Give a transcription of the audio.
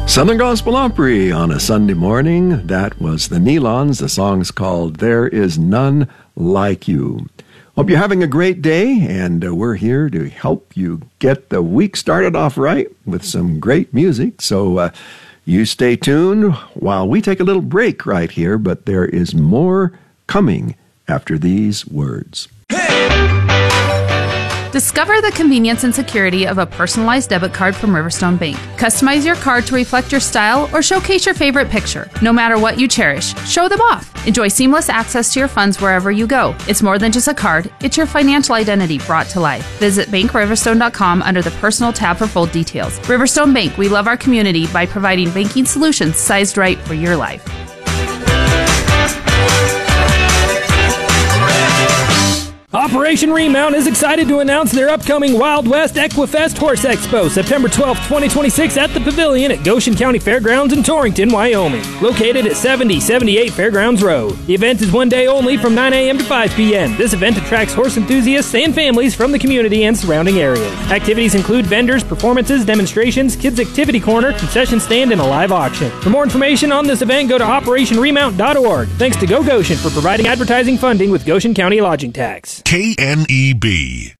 Southern Gospel Opry on a Sunday morning. That was the Nelons. The song's called There Is None Like You. Hope you're having a great day, and we're here to help you get the week started off right with some great music. So you stay tuned while we take a little break right here, but there is more coming after these words. Discover the convenience and security of a personalized debit card from Riverstone Bank. Customize your card to reflect your style or showcase your favorite picture. No matter what you cherish, show them off. Enjoy seamless access to your funds wherever you go. It's more than just a card, it's your financial identity brought to life. Visit BankRiverstone.com under the Personal tab for full details. Riverstone Bank, we love our community by providing banking solutions sized right for your life. Operation Remount is excited to announce their upcoming Wild West Equifest Horse Expo, September 12, 2026 at the Pavilion at Goshen County Fairgrounds in Torrington, Wyoming, located at 7078 Fairgrounds Road. The event is one day only from 9 a.m. to 5 p.m. This event attracts horse enthusiasts and families from the community and surrounding areas. Activities include vendors, performances, demonstrations, kids activity corner, concession stand, and a live auction. For more information on this event, go to operationremount.org. Thanks to Go Goshen for providing advertising funding with Goshen County Lodging Tax. KNEB.